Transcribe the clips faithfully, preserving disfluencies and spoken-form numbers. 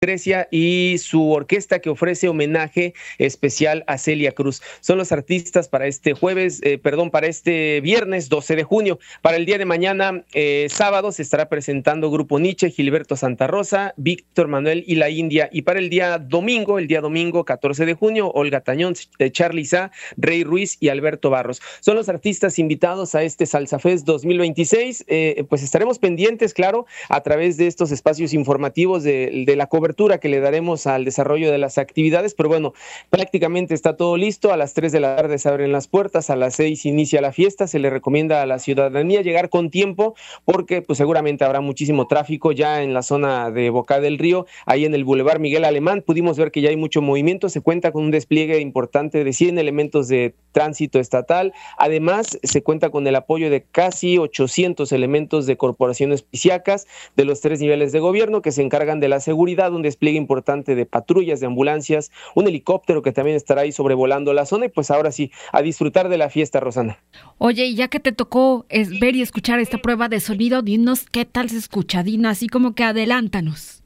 Grecia y su orquesta que ofrece homenaje especial a Celia Cruz. Son los artistas para este jueves, eh, perdón, para este viernes doce de junio. Para el día de mañana, eh, sábado, se estará presentando Grupo Nietzsche, Gilberto Santa Rosa, Víctor Manuel y la India. Y para el día domingo, el día domingo catorce de junio, Olga Tañón, Charly Sá, Rey Ruiz y Alberto Barros. Son los artistas invitados a este Salsa Fest dos mil veintiséis. Eh, pues estaremos pendientes, claro, a través de estos espacios informativos de, de la cobertura que le daremos al desarrollo de las actividades, pero bueno, prácticamente está todo listo. A las tres de la tarde se abren las puertas, a las seis inicia la fiesta. Se le recomienda a la ciudadanía llegar con tiempo porque pues seguramente habrá muchísimo tráfico ya en la zona de Boca del Río, ahí en el Boulevard Miguel Alemán. Pudimos ver que ya hay mucho movimiento, se cuenta con un despliegue importante de cien elementos de tránsito estatal. Además, se cuenta con el apoyo de casi ochocientos elementos de corporaciones pisciacas de los tres niveles de gobierno que se encargan de la seguridad, un despliegue importante de patrullas, de ambulancias, un helicóptero que también estará ahí sobrevolando la zona y pues ahora sí, a disfrutar de la fiesta, Rosana. Oye, y ya que te tocó es, ver y escuchar esta prueba de sonido, dinos qué tal se escucha, Dina, así como que adelántanos.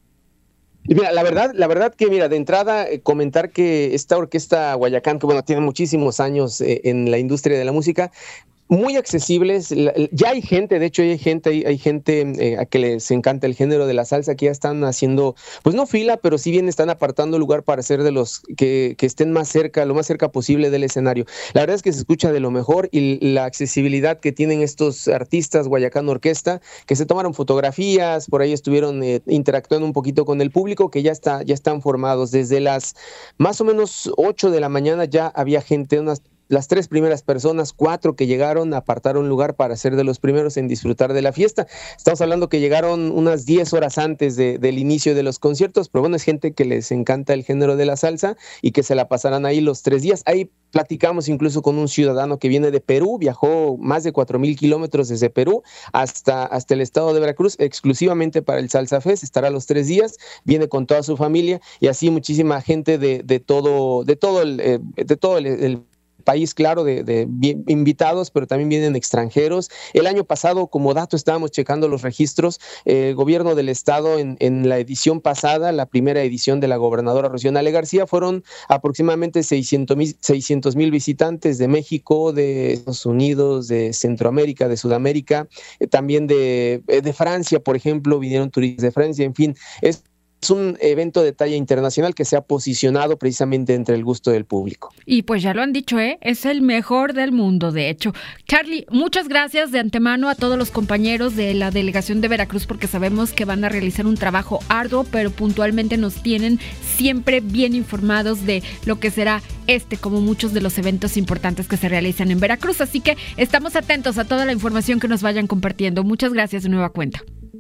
Y mira, la verdad, la verdad que mira, de entrada eh, comentar que esta orquesta Guayacán, que bueno, tiene muchísimos años eh, en la industria de la música, muy accesibles. Ya hay gente, de hecho hay gente, hay, hay gente eh, a que les encanta el género de la salsa, que ya están haciendo, pues no fila, pero sí bien están apartando lugar para ser de los que, que estén más cerca, lo más cerca posible del escenario. La verdad es que se escucha de lo mejor y la accesibilidad que tienen estos artistas Guayacán Orquesta, que se tomaron fotografías, por ahí estuvieron eh, interactuando un poquito con el público, que ya está, ya están formados. Desde las más o menos ocho de la mañana ya había gente, unas las tres primeras personas, cuatro que llegaron, apartaron lugar para ser de los primeros en disfrutar de la fiesta. Estamos hablando que llegaron unas diez horas antes de, del inicio de los conciertos, pero bueno, es gente que les encanta el género de la salsa y que se la pasarán ahí los tres días. Ahí platicamos incluso con un ciudadano que viene de Perú, viajó más de cuatro mil kilómetros desde Perú hasta, hasta el estado de Veracruz, exclusivamente para el Salsa Fest. Estará los tres días, viene con toda su familia y así muchísima gente de, de todo, de todo el, eh, de todo el, el país, claro, de, de invitados, pero también vienen extranjeros. El año pasado, como dato, estábamos checando los registros, eh, el gobierno del estado en, en la edición pasada, la primera edición de la gobernadora Rocío Nale García, fueron aproximadamente seiscientos mil visitantes de México, de Estados Unidos, de Centroamérica, de Sudamérica, eh, también de, de Francia, por ejemplo, vinieron turistas de Francia, en fin, es Es un evento de talla internacional que se ha posicionado precisamente entre el gusto del público. Y pues ya lo han dicho, ¿eh? Es el mejor del mundo, de hecho. Charly, muchas gracias de antemano a todos los compañeros de la delegación de Veracruz, porque sabemos que van a realizar un trabajo arduo, pero puntualmente nos tienen siempre bien informados de lo que será este, como muchos de los eventos importantes que se realizan en Veracruz. Así que estamos atentos a toda la información que nos vayan compartiendo. Muchas gracias de nueva cuenta.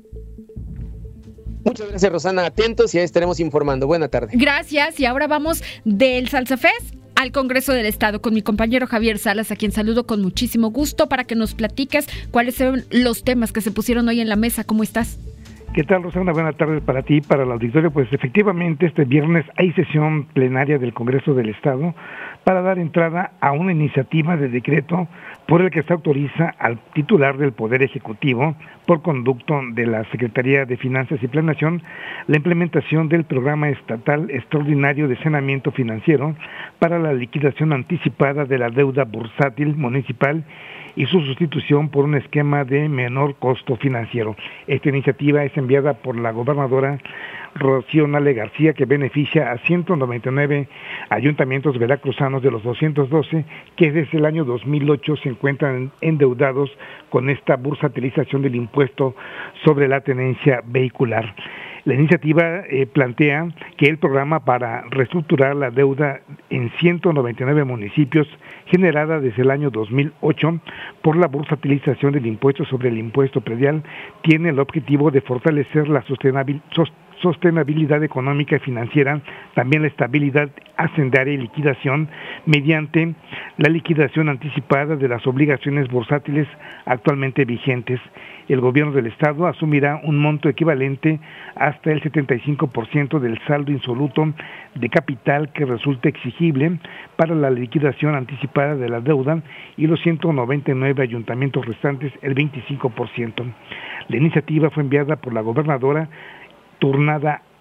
Muchas gracias, Rosana. Atentos y ahí estaremos informando. Buena tarde. Gracias. Y ahora vamos del Salsa Fest al Congreso del Estado con mi compañero Javier Salas, a quien saludo con muchísimo gusto para que nos platiques cuáles son los temas que se pusieron hoy en la mesa. ¿Cómo estás? ¿Qué tal, Rosana? Una buena tarde para ti y para el auditorio. Pues efectivamente este viernes hay sesión plenaria del Congreso del Estado para dar entrada a una iniciativa de decreto por el que se autoriza al titular del Poder Ejecutivo, por conducto de la Secretaría de Finanzas y Planeación, la implementación del Programa Estatal Extraordinario de Saneamiento Financiero para la liquidación anticipada de la deuda bursátil municipal y su sustitución por un esquema de menor costo financiero. Esta iniciativa es enviada por la gobernadora Rocío Nale García, que beneficia a ciento noventa y nueve ayuntamientos veracruzanos de los doscientos doce que desde el año dos mil ocho se encuentran endeudados con esta bursatilización del impuesto sobre la tenencia vehicular. La iniciativa eh, plantea que el programa para reestructurar la deuda en ciento noventa y nueve municipios generada desde el año dos mil ocho por la bursatilización del impuesto sobre el impuesto predial tiene el objetivo de fortalecer la sostenibil- sostenibilidad económica y financiera, también la estabilidad hacendaria y liquidación mediante la liquidación anticipada de las obligaciones bursátiles actualmente vigentes. El gobierno del Estado asumirá un monto equivalente hasta el setenta y cinco por ciento del saldo insoluto de capital que resulte exigible para la liquidación anticipada de la deuda y los ciento noventa y nueve ayuntamientos restantes el veinticinco por ciento. La iniciativa fue enviada por la gobernadora turnada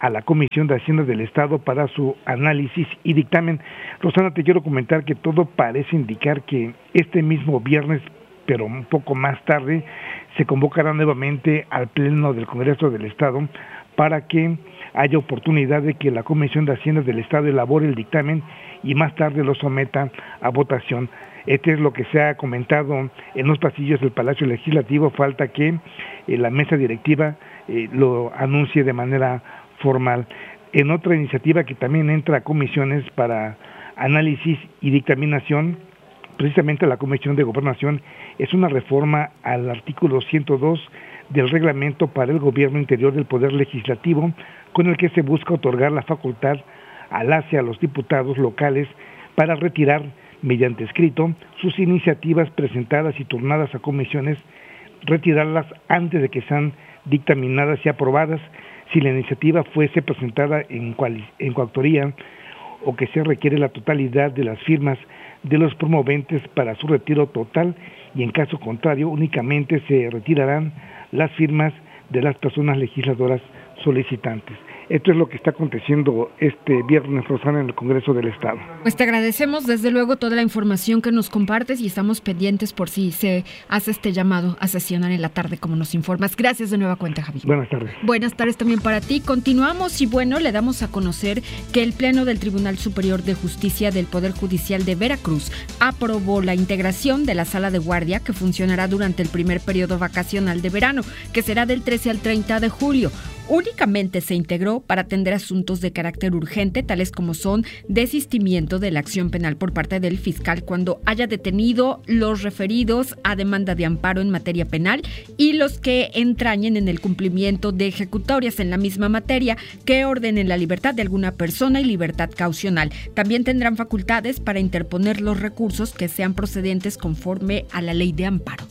a la Comisión de Hacienda del Estado para su análisis y dictamen. Rosana, te quiero comentar que todo parece indicar que este mismo viernes, pero un poco más tarde, se convocará nuevamente al Pleno del Congreso del Estado para que haya oportunidad de que la Comisión de Hacienda del Estado elabore el dictamen y más tarde lo someta a votación. Este es lo que se ha comentado en los pasillos del Palacio Legislativo. Falta que eh, la mesa directiva eh, lo anuncie de manera formal. En otra iniciativa que también entra a comisiones para análisis y dictaminación, precisamente la Comisión de Gobernación, es una reforma al artículo ciento dos del Reglamento para el Gobierno Interior del Poder Legislativo, con el que se busca otorgar la facultad a las y a los diputados locales para retirar mediante escrito sus iniciativas presentadas y turnadas a comisiones, retirarlas antes de que sean dictaminadas y aprobadas si la iniciativa fuese presentada en, cual, en coautoría o que se requiere la totalidad de las firmas de los promoventes para su retiro total, y en caso contrario únicamente se retirarán las firmas de las personas legisladoras solicitantes. Esto es lo que está aconteciendo este viernes, Rosana, en el Congreso del Estado. Pues te agradecemos desde luego toda la información que nos compartes y estamos pendientes por si se hace este llamado a sesionar en la tarde, como nos informas. Gracias de nueva cuenta, Javier. Buenas tardes. Buenas tardes también para ti. Continuamos y bueno, le damos a conocer que el Pleno del Tribunal Superior de Justicia del Poder Judicial de Veracruz aprobó la integración de la sala de guardia que funcionará durante el primer periodo vacacional de verano, que será del trece al treinta de julio. Únicamente se integró para atender asuntos de carácter urgente, tales como son desistimiento de la acción penal por parte del fiscal cuando haya detenido los referidos a demanda de amparo en materia penal y los que entrañen en el cumplimiento de ejecutorias en la misma materia que ordenen la libertad de alguna persona y libertad caucional. También tendrán facultades para interponer los recursos que sean procedentes conforme a la ley de amparo.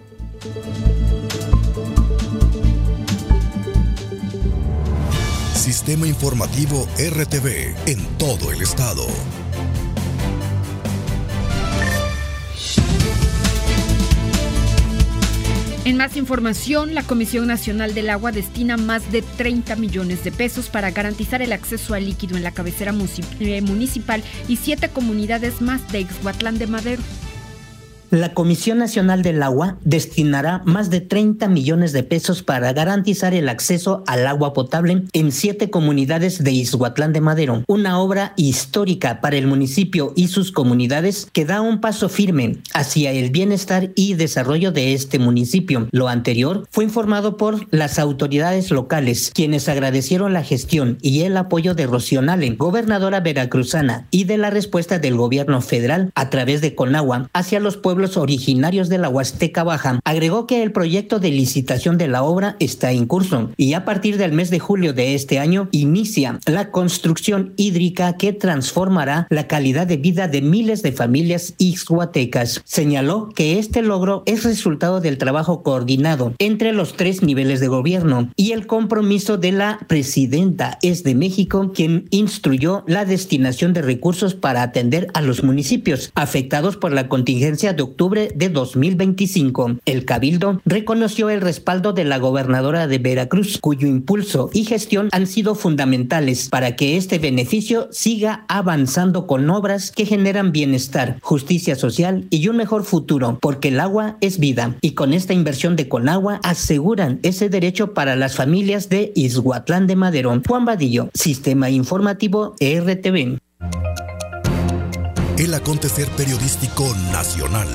Sistema Informativo R T V en todo el estado. En más información, la Comisión Nacional del Agua destina más de treinta millones de pesos para garantizar el acceso al líquido en la cabecera municipal y siete comunidades más de Ixhuatlán de Madero. La Comisión Nacional del Agua destinará más de treinta millones de pesos para garantizar el acceso al agua potable en siete comunidades de Ixhuatlán de Madero, una obra histórica para el municipio y sus comunidades que da un paso firme hacia el bienestar y desarrollo de este municipio. Lo anterior fue informado por las autoridades locales, quienes agradecieron la gestión y el apoyo de Rocío Nale, gobernadora veracruzana, y de la respuesta del gobierno federal a través de Conagua hacia los pueblos originarios de la Huasteca Baja. Agregó que el proyecto de licitación de la obra está en curso y a partir del mes de julio de este año inicia la construcción hídrica que transformará la calidad de vida de miles de familias ixhuatecas. Señaló que este logro es resultado del trabajo coordinado entre los tres niveles de gobierno y el compromiso de la presidenta Es de México, quien instruyó la destinación de recursos para atender a los municipios afectados por la contingencia de octubre de dos mil veinticinco. El Cabildo reconoció el respaldo de la gobernadora de Veracruz, cuyo impulso y gestión han sido fundamentales para que este beneficio siga avanzando con obras que generan bienestar, justicia social y un mejor futuro, porque el agua es vida. Y con esta inversión de Conagua aseguran ese derecho para las familias de Ixhuatlán de Madero. Juan Vadillo, Sistema Informativo R T V. El acontecer periodístico nacional.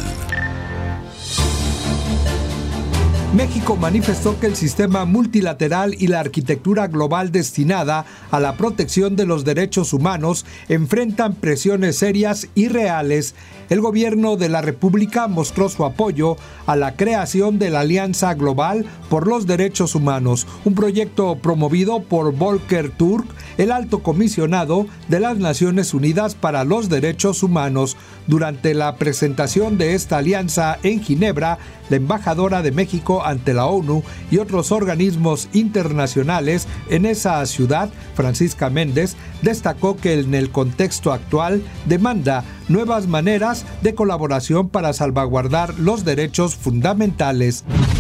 México manifestó que el sistema multilateral y la arquitectura global destinada a la protección de los derechos humanos enfrentan presiones serias y reales. El gobierno de la República mostró su apoyo a la creación de la Alianza Global por los Derechos Humanos, un proyecto promovido por Volker Turk, el alto comisionado de las Naciones Unidas para los Derechos Humanos. Durante la presentación de esta alianza en Ginebra, la embajadora de México ante la ONU y otros organismos internacionales en esa ciudad, Francisca Méndez, destacó que en el contexto actual demanda nuevas maneras de colaboración para salvaguardar los derechos fundamentales.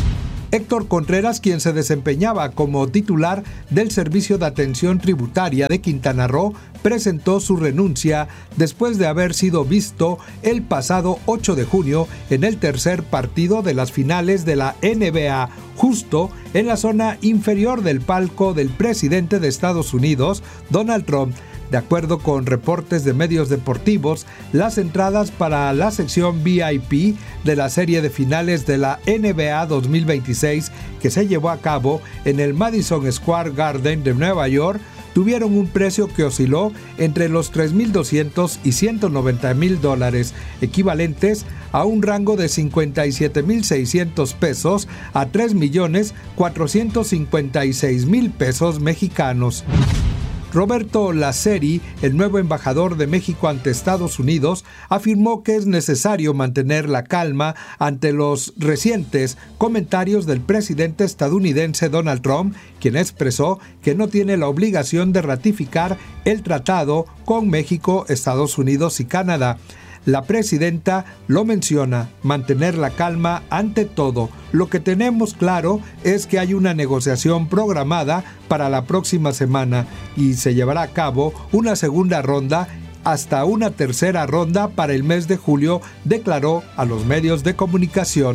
Héctor Contreras, quien se desempeñaba como titular del Servicio de Atención Tributaria de Quintana Roo, presentó su renuncia después de haber sido visto el pasado ocho de junio en el tercer partido de las finales de la N B A, justo en la zona inferior del palco del presidente de Estados Unidos, Donald Trump. De acuerdo con reportes de medios deportivos, las entradas para la sección V I P de la serie de finales de la N B A dos mil veintiséis, que se llevó a cabo en el Madison Square Garden de Nueva York, tuvieron un precio que osciló entre los tres mil doscientos y ciento noventa mil dólares, equivalentes a un rango de cincuenta y siete mil seiscientos pesos a tres millones cuatrocientos cincuenta y seis mil pesos mexicanos. Roberto Laceri, el nuevo embajador de México ante Estados Unidos, afirmó que es necesario mantener la calma ante los recientes comentarios del presidente estadounidense Donald Trump, quien expresó que no tiene la obligación de ratificar el tratado con México, Estados Unidos y Canadá. La presidenta lo menciona, mantener la calma ante todo. Lo que tenemos claro es que hay una negociación programada para la próxima semana y se llevará a cabo una segunda ronda hasta una tercera ronda para el mes de julio, declaró a los medios de comunicación.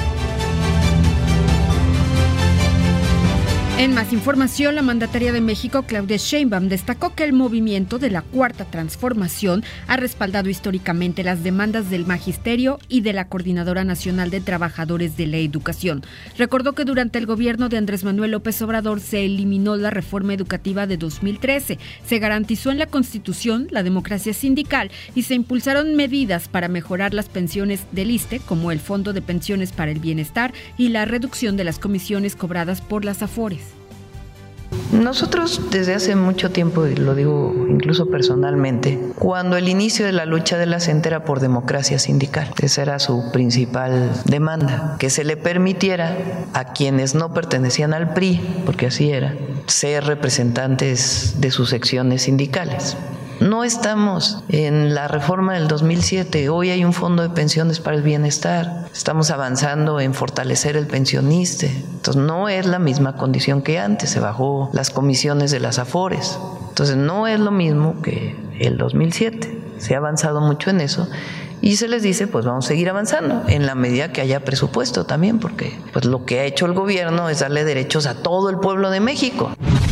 En más información, la mandataria de México, Claudia Sheinbaum, destacó que el movimiento de la Cuarta Transformación ha respaldado históricamente las demandas del Magisterio y de la Coordinadora Nacional de Trabajadores de la Educación. Recordó que durante el gobierno de Andrés Manuel López Obrador se eliminó la reforma educativa de dos mil trece, se garantizó en la Constitución la democracia sindical y se impulsaron medidas para mejorar las pensiones del ISSSTE, como el Fondo de Pensiones para el Bienestar y la reducción de las comisiones cobradas por las AFORES. Nosotros desde hace mucho tiempo, y lo digo incluso personalmente, cuando el inicio de la lucha de la CENTE era por democracia sindical, esa era su principal demanda, que se le permitiera a quienes no pertenecían al P R I, porque así era, ser representantes de sus secciones sindicales. No estamos en la reforma del dos mil siete, hoy hay un fondo de pensiones para el bienestar, estamos avanzando en fortalecer el pensionista, entonces no es la misma condición que antes, se bajó las comisiones de las AFORES, entonces no es lo mismo que el dos mil siete, se ha avanzado mucho en eso. Y se les dice, pues vamos a seguir avanzando en la medida que haya presupuesto también, porque pues lo que ha hecho el gobierno es darle derechos a todo el pueblo de México.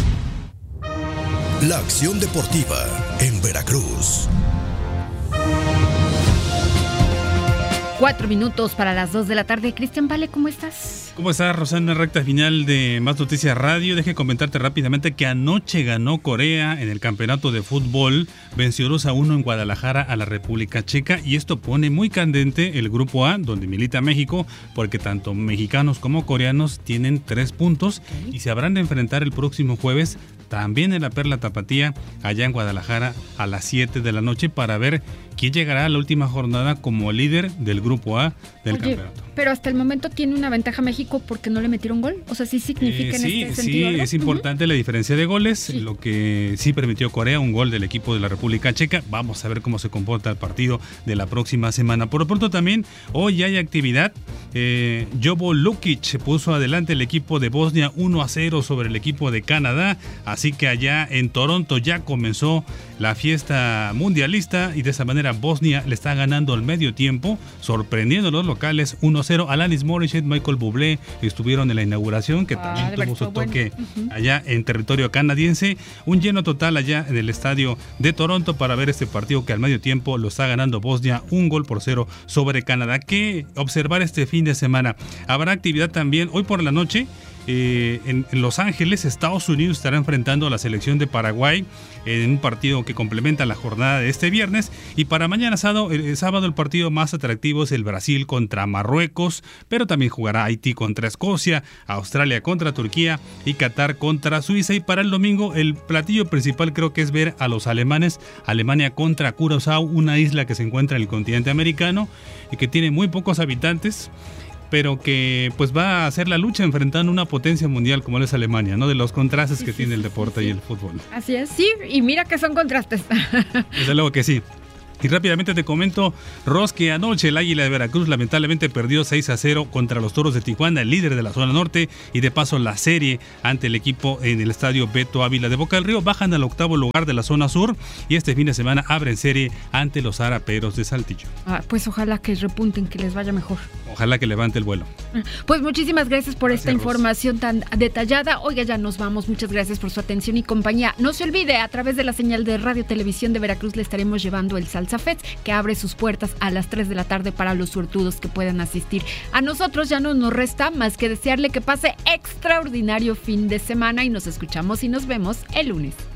La acción deportiva en Veracruz. Cuatro minutos para las dos de la tarde. Cristian Vale, ¿cómo estás? ¿Cómo estás, Rosana? Recta final de Más Noticias Radio. Deje comentarte rápidamente que anoche ganó Corea en el campeonato de fútbol. Venció dos a uno en Guadalajara a la República Checa y esto pone muy candente el Grupo A, donde milita México, porque tanto mexicanos como coreanos tienen tres puntos y se habrán de enfrentar el próximo jueves también en la Perla Tapatía, allá en Guadalajara, a las siete de la noche, para ver quién llegará a la última jornada como líder del Grupo A del Oye, campeonato. Pero hasta el momento tiene una ventaja México porque no le metieron gol. O sea, sí significa eh, sí, en este sí, sentido. Sí, es importante uh-huh. la diferencia de goles, sí. Lo que sí permitió Corea, un gol del equipo de la República Checa. Vamos a ver cómo se comporta el partido de la próxima semana. Por lo pronto también, hoy hay actividad. Eh, Jovo Lukic puso adelante el equipo de Bosnia uno a cero sobre el equipo de Canadá. Así que allá en Toronto ya comenzó la fiesta mundialista y de esa manera Bosnia le está ganando al medio tiempo, sorprendiendo a los locales uno a cero. Alanis Morissette, Michael Bublé estuvieron en la inauguración, que ah, también tuvo su toque bueno. uh-huh. allá en territorio canadiense. Un lleno total allá en el estadio de Toronto para ver este partido que al medio tiempo lo está ganando Bosnia un gol por cero sobre Canadá. ¿Qué observar este fin de semana? Habrá actividad también hoy por la noche. Eh, en, en Los Ángeles, Estados Unidos estará enfrentando a la selección de Paraguay en un partido que complementa la jornada de este viernes. Y para mañana sábado, el, sábado el partido más atractivo es el Brasil contra Marruecos, pero también jugará Haití contra Escocia, Australia contra Turquía y Qatar contra Suiza. Y para el domingo el platillo principal creo que es ver a los alemanes, Alemania contra Curazao, una isla que se encuentra en el continente americano y que tiene muy pocos habitantes, pero que pues va a hacer la lucha enfrentando una potencia mundial como es Alemania, ¿no? De los contrastes sí, que sí, tiene el deporte sí, sí. y el fútbol. Así es, sí, y mira que son contrastes. Desde luego que sí. Y rápidamente te comento, Ros, que anoche el Águila de Veracruz lamentablemente perdió seis a cero contra los Toros de Tijuana, el líder de la zona norte, y de paso la serie ante el equipo en el estadio Beto Ávila de Boca del Río. Bajan al octavo lugar de la zona sur y este fin de semana abren serie ante los Araperos de Saltillo. Ah, pues ojalá que repunten, que les vaya mejor. Ojalá que levante el vuelo. Pues muchísimas gracias por Gracias, esta Ros. información tan detallada. Oiga, ya nos vamos. Muchas gracias por su atención y compañía. No se olvide, a través de la señal de Radio Televisión de Veracruz le estaremos llevando el Salsa Fest, que abre sus puertas a las tres de la tarde para los suertudos que puedan asistir. A nosotros ya no nos resta más que desearle que pase extraordinario fin de semana y nos escuchamos y nos vemos el lunes.